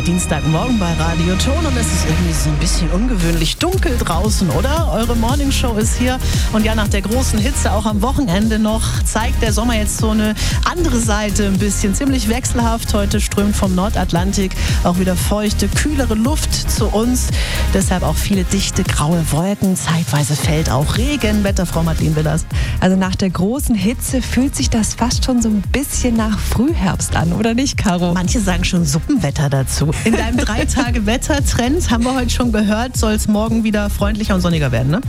Dienstagmorgen bei Radio Ton und es ist irgendwie so ein bisschen ungewöhnlich dunkel draußen, oder? Eure Morningshow ist hier und ja, nach der großen Hitze auch am Wochenende noch zeigt der Sommer jetzt so eine andere Seite ein bisschen. Ziemlich wechselhaft. Heute strömt vom Nordatlantik auch wieder feuchte, kühlere Luft zu uns. Deshalb auch viele dichte, graue Wolken. Zeitweise fällt auch Regen. Wetterfrau Madeleine Willers. Also nach der großen Hitze fühlt sich das fast schon so ein bisschen nach Frühherbst an, oder nicht, Caro? Manche sagen schon Suppenwetter dazu. In deinem 3-Tage-Wettertrend, haben wir heute schon gehört, soll es morgen wieder freundlicher und sonniger werden, ne?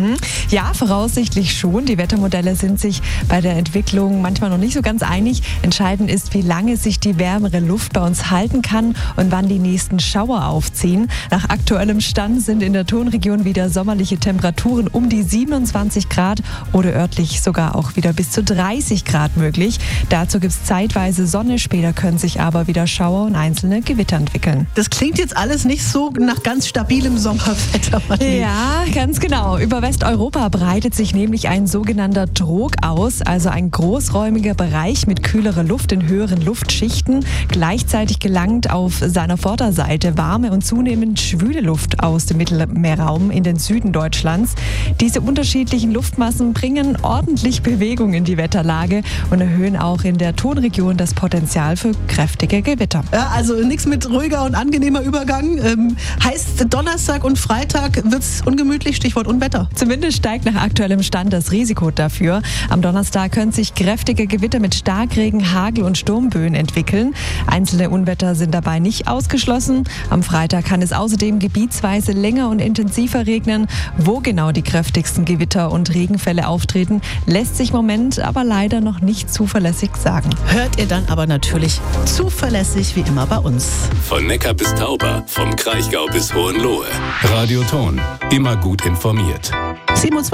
Ja, voraussichtlich schon. Die Wettermodelle sind sich bei der Entwicklung manchmal noch nicht so ganz einig. Entscheidend ist, wie lange sich die wärmere Luft bei uns halten kann und wann die nächsten Schauer aufziehen. Nach aktuellem Stand sind in der Tonregion wieder sommerliche Temperaturen um die 27 Grad oder örtlich sogar auch wieder bis zu 30 Grad möglich. Dazu gibt es zeitweise Sonne, später können sich aber wieder Schauer und einzelne Gewitter entwickeln. Das klingt jetzt alles nicht so nach ganz stabilem Sommerwetter. Ja, ganz genau. Über Westeuropa breitet sich nämlich ein sogenannter Trog aus, also ein großräumiger Bereich mit kühlerer Luft in höheren Luftschichten. Gleichzeitig gelangt auf seiner Vorderseite warme und zunehmend schwüle Luft aus dem Mittelmeerraum in den Süden Deutschlands. Diese unterschiedlichen Luftmassen bringen ordentlich Bewegung in die Wetterlage und erhöhen auch in der Tonregion das Potenzial für kräftige Gewitter. Ja, also nichts mit ruhiger und angenehmer Übergang. Heißt, Donnerstag und Freitag wird es ungemütlich, Stichwort Unwetter. Zumindest steigt nach aktuellem Stand das Risiko dafür. Am Donnerstag können sich kräftige Gewitter mit Starkregen, Hagel und Sturmböen entwickeln. Einzelne Unwetter sind dabei nicht ausgeschlossen. Am Freitag kann es außerdem gebietsweise länger und intensiver regnen. Wo genau die kräftigsten Gewitter und Regenfälle auftreten, lässt sich im Moment aber leider noch nicht zuverlässig sagen. Hört ihr dann aber natürlich zuverlässig wie immer bei uns. Von Neckar bis Tauber, vom Kraichgau bis Hohenlohe. Radio Ton, immer gut informiert. 27